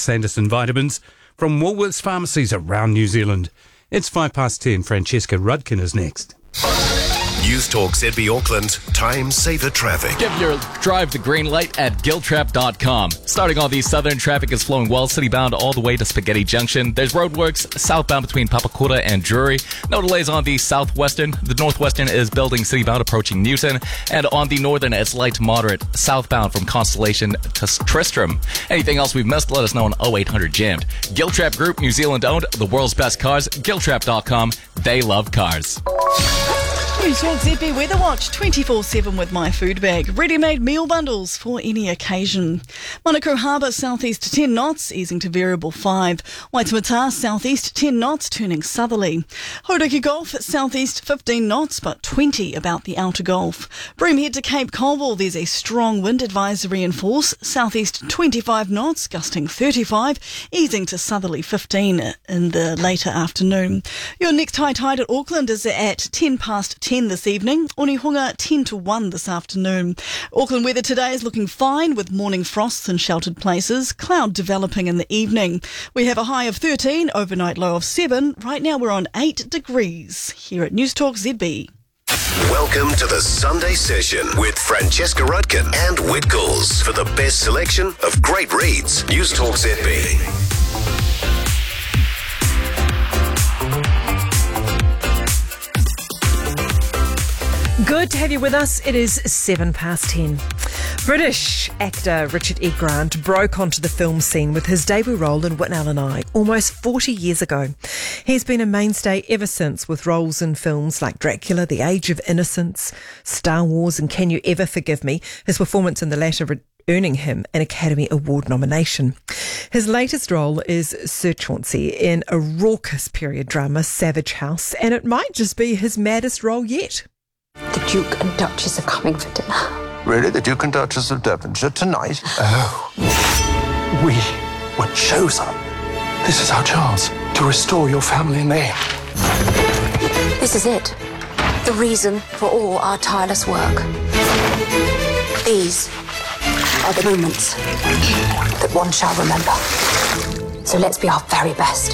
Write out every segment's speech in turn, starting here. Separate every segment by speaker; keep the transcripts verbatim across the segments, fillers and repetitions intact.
Speaker 1: Sanderson vitamins from Woolworths pharmacies around New Zealand. It's five past ten. Francesca Rudkin is next.
Speaker 2: News Talk Z B Auckland, time saver traffic.
Speaker 3: Give your drive the green light at giltrap dot com. Starting on the southern, traffic is flowing well, citybound all the way to Spaghetti Junction. There's roadworks southbound between Papakura and Drury. No delays on the southwestern. The northwestern is building citybound approaching Newton. And on the northern, it's light to moderate southbound from Constellation to Tristram. Anything else we've missed, let us know on oh eight hundred jammed. Giltrap Group, New Zealand owned, the world's best cars. giltrap dot com. They love cars.
Speaker 4: News Talk Z B Weather Watch twenty-four seven with My Food Bag. Ready-made meal bundles for any occasion. Manukau Harbour southeast ten knots, easing to variable five. Waitemata southeast ten knots, turning southerly. Hauraki Gulf southeast fifteen knots, but twenty about the outer Gulf. Broome Head to Cape Colville, there's a strong wind advisory in force. Southeast twenty-five knots, gusting thirty-five, easing to southerly fifteen in the later afternoon. Your next high tide at Auckland is at ten past ten this evening. Onehunga ten to one this afternoon. Auckland weather today is looking fine with morning frosts in sheltered places, cloud developing in the evening. We have a high of thirteen, overnight low of seven. Right now we're on eight degrees here at News Talk Z B.
Speaker 2: Welcome to the Sunday Session with Francesca Rudkin and Whitgalls for the best selection of great reads. News Talk Z B.
Speaker 5: Good to have you with us. It is seven past ten. British actor Richard E. Grant broke onto the film scene with his debut role in Witnell and I almost forty years ago. He's been a mainstay ever since, with roles in films like Dracula, The Age of Innocence, Star Wars and Can You Ever Forgive Me, his performance in the latter re- earning him an Academy Award nomination. His latest role is Sir Chauncey in a raucous period drama, Savage House, and it might just be his maddest role yet.
Speaker 6: The Duke and Duchess are coming for dinner.
Speaker 7: Really? The Duke and Duchess of Devonshire tonight?
Speaker 8: Oh. We were chosen. This is our chance to restore your family name.
Speaker 6: This is it. The reason for all our tireless work. These are the moments that one shall remember. So let's be our very best.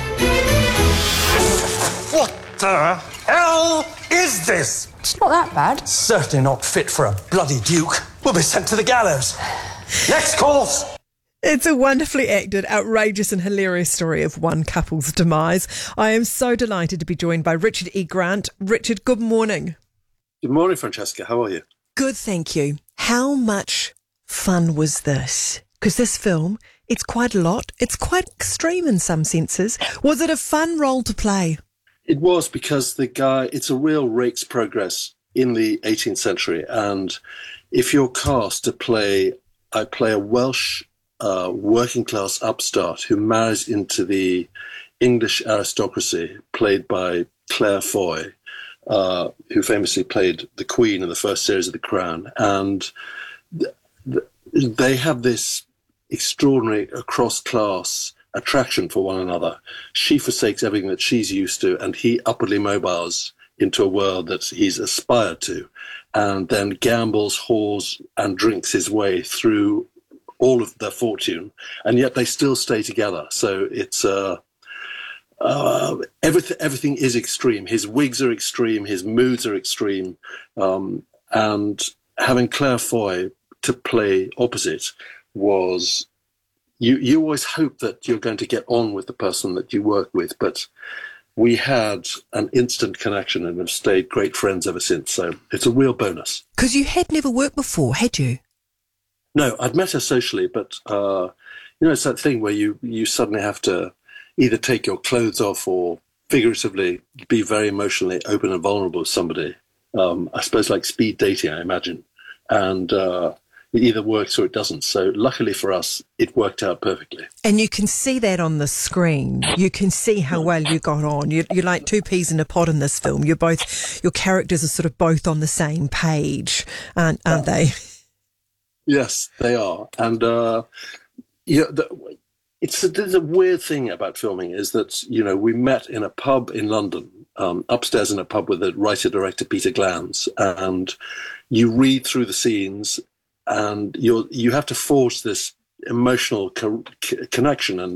Speaker 8: What the hell is this?
Speaker 6: It's not that bad.
Speaker 8: Certainly not fit for a bloody duke. We'll be sent to the gallows. Next course!
Speaker 5: It's a wonderfully acted, outrageous and hilarious story of one couple's demise. I am so delighted to be joined by Richard E. Grant. Richard, good morning.
Speaker 9: Good morning, Francesca. How are you?
Speaker 5: Good, thank you. How much fun was this? Because this film, it's quite a lot. It's quite extreme in some senses. Was it a fun role to play?
Speaker 9: It was, because the guy, it's a real rake's progress in the eighteenth century. And if you're cast to play, I play a Welsh uh, working class upstart who marries into the English aristocracy, played by Claire Foy, uh, who famously played the Queen in the first series of The Crown. And th- th- they have this extraordinary across-class attraction for one another. She forsakes everything that she's used to, and he upwardly mobiles into a world that he's aspired to, and then gambles, whores, and drinks his way through all of their fortune, and yet they still stay together. So it's uh, uh, everything. Everything is extreme. His wigs are extreme. His moods are extreme, um, and having Claire Foy to play opposite was. You you always hope that you're going to get on with the person that you work with, but we had an instant connection and have stayed great friends ever since. So it's a real bonus.
Speaker 5: Because you had never worked before, had you?
Speaker 9: No, I'd met her socially, but uh, you know, it's that thing where you, you suddenly have to either take your clothes off or figuratively be very emotionally open and vulnerable with somebody. Um, I suppose like speed dating, I imagine. And uh, it either works or it doesn't. So luckily for us, it worked out perfectly.
Speaker 5: And you can see that on the screen. You can see how well you got on. You're, you're like two peas in a pod in this film. You're both, your characters are sort of both on the same page, aren't, aren't they?
Speaker 9: Yes, they are. And uh, you know, the, it's a, there's a weird thing about filming is that, you know, we met in a pub in London, um, upstairs in a pub with the writer-director Peter Glans, and you read through the scenes and you you have to forge this emotional co- connection and